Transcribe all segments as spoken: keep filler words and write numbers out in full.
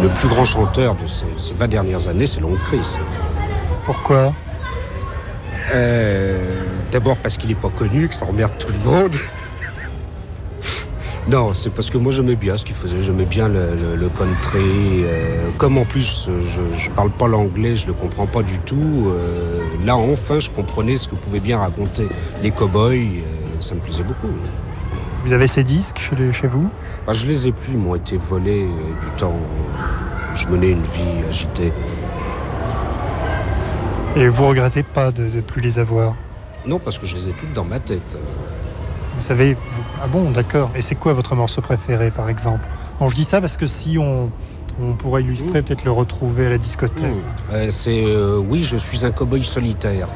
le plus grand chanteur de ces, ces vingt dernières années, c'est Long Chris. Pourquoi ? euh, D'abord parce qu'il n'est pas connu, que ça emmerde tout le monde. Non, c'est parce que moi j'aimais bien ce qu'il faisait, j'aimais bien le, le, le country. Euh, comme en plus je ne parle pas l'anglais, je ne le comprends pas du tout. Euh, là enfin je comprenais ce que pouvaient bien raconter les cow-boys, euh, ça me plaisait beaucoup. Vous avez ces disques chez, les, chez vous ? Bah, je les ai plus, ils m'ont été volés euh, du temps où je menais une vie agitée. Et vous regrettez pas de ne plus les avoir ? Non, parce que je les ai toutes dans ma tête. Vous savez, vous... ah bon, d'accord. Et c'est quoi votre morceau préféré, par exemple ? Bon, je dis ça parce que si on, on pourrait illustrer, mmh. peut-être le retrouver à la discothèque. Mmh. Euh, c'est euh, oui, je suis un cow-boy solitaire.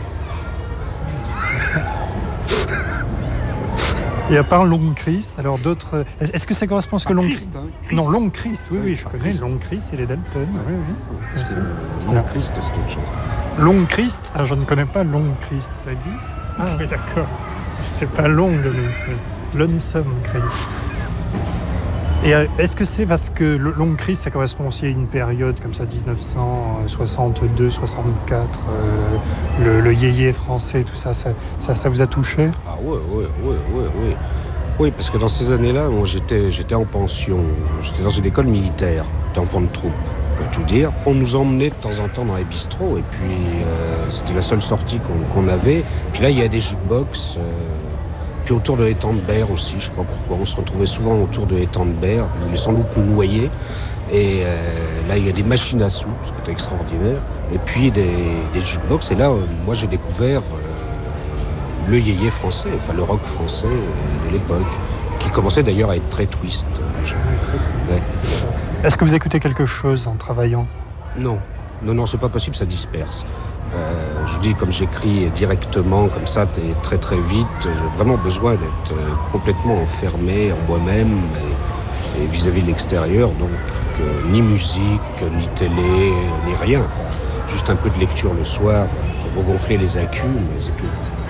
Et à part Long Chris, alors d'autres... Est-ce que ça correspond à ce que Long Chris hein, Non, Long Chris, oui, oui, je ah, connais Christ. Long Chris et les Dalton. Oui, oui. Parce que Long Christ, c'est autre chose. Long Christ Ah, je ne connais pas Long Christ, ça existe ? Ah oui, d'accord. C'était pas long, mais c'était Lonesome Christ. Et est-ce que c'est parce que le Long Christ, ça correspond aussi à une période comme ça, dix-neuf cent soixante-deux soixante-quatre, euh, le, le yéyé français, tout ça, ça, ça, ça vous a touché ? Ah oui, oui, oui, oui, oui. Oui, parce que dans ces années-là, moi, j'étais, j'étais en pension, j'étais dans une école militaire, j'étais enfant de troupe, pour tout dire. On nous emmenait de temps en temps dans les bistrots, et puis euh, c'était la seule sortie qu'on, qu'on avait. Puis là, il y a des jukebox. Euh, Puis autour de l'étang de Berre aussi, je ne sais pas pourquoi, on se retrouvait souvent autour de l'étang de Berre, on voulait sans doute nous noyer. Et euh, là, il y a des machines à sous, ce qui était extraordinaire. Et puis des, des jukebox. Et là, euh, moi, j'ai découvert euh, le yéyé français, enfin le rock français de l'époque, qui commençait d'ailleurs à être très twist. Ouais. Est-ce que vous écoutez quelque chose en travaillant ? Non, non, non, c'est pas possible, ça disperse. Euh, je dis, comme j'écris directement, comme ça, très très vite, j'ai vraiment besoin d'être euh, complètement enfermé en moi-même et, et vis-à-vis de l'extérieur, donc euh, ni musique, ni télé, ni rien. Enfin, juste un peu de lecture le soir pour regonfler les accus, mais c'est tout.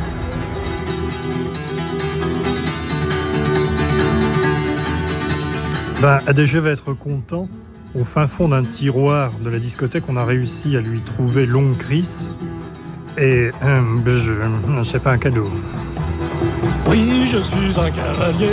Ben, A D G va être content. Au fin fond d'un tiroir de la discothèque, on a réussi à lui trouver Long Chris. Et euh, je, c'est pas un cadeau. Oui, je suis un cavalier.